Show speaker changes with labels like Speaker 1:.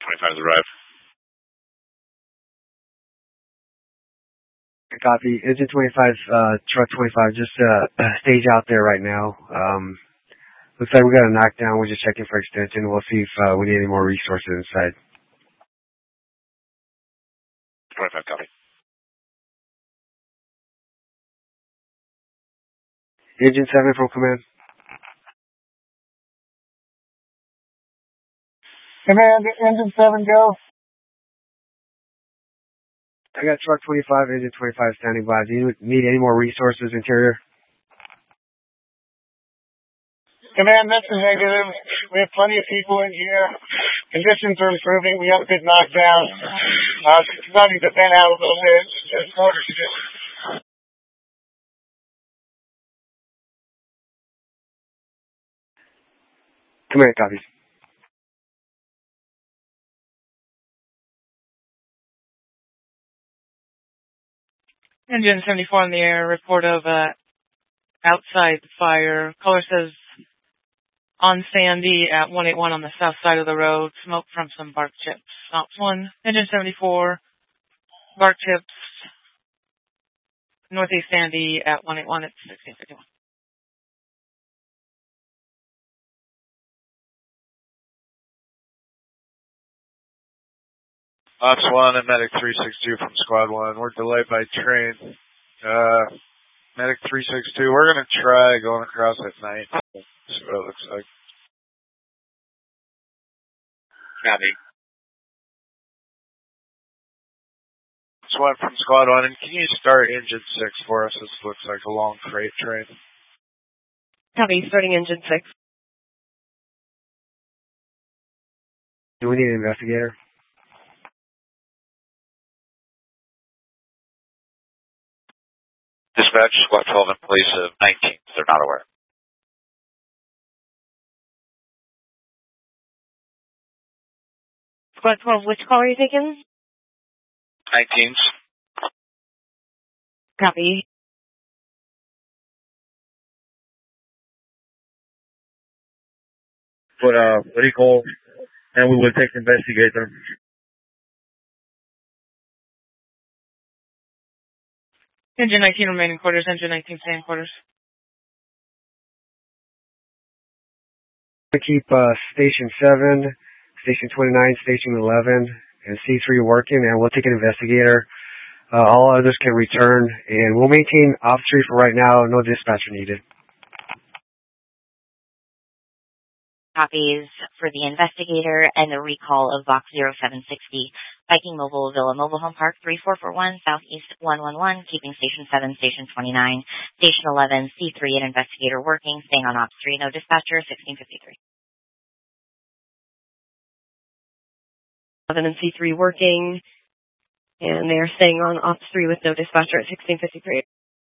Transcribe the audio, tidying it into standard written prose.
Speaker 1: 25 to the drive.
Speaker 2: Copy. Engine 25, truck 25, just stage out there right now. Looks like we got a knockdown. We're just checking for extension. We'll see if we need any more resources inside.
Speaker 1: 25, copy.
Speaker 2: Engine 7 from command.
Speaker 3: Command, engine 7, go.
Speaker 2: I got truck 25, engine 25 standing by. Do you need any more resources, interior?
Speaker 3: Command, that's a negative. We have plenty of people in here. Conditions are improving. We have a good knockdown. Starting to thin out a little bit. Just motor shit.
Speaker 2: Command, copies.
Speaker 4: Engine 74 in the air, report of outside fire. Caller says on Sandy at 181 on the south side of the road, smoke from some bark chips. Ops 1, Engine 74, bark chips, northeast Sandy at 181 at 1651.
Speaker 5: Ops 1 and Medic 362 from Squad 1. We're delayed by train. Medic 362, we're going to try going across at night. That's what it looks like.
Speaker 1: Copy.
Speaker 5: Ops 1 from Squad 1, and can you start engine 6 for us? This looks like a long freight train.
Speaker 6: Copy, starting engine 6.
Speaker 2: Do we need an investigator?
Speaker 1: Dispatch, squad 12 in place of 19. They're not aware.
Speaker 6: Squad 12, which call are you taking?
Speaker 1: 19s.
Speaker 6: Copy.
Speaker 7: Put recall, and we will take investigator.
Speaker 4: Engine 19 remaining quarters, engine 19 staying quarters.
Speaker 2: Keep station 7, station 29, station 11, and C3 working, and we'll take an investigator. All others can return, and we'll maintain Ops 3 for right now. No dispatcher needed.
Speaker 8: Copies for the investigator and the recall of Box 0760. Viking Mobile, Villa Mobile Home Park 3441, Southeast 111, keeping Station 7, Station 29, Station 11, C3, and investigator working, staying on Ops 3, no dispatcher, 1653.
Speaker 6: 11 and C3 working, and they are staying on Ops 3 with no dispatcher at 1653.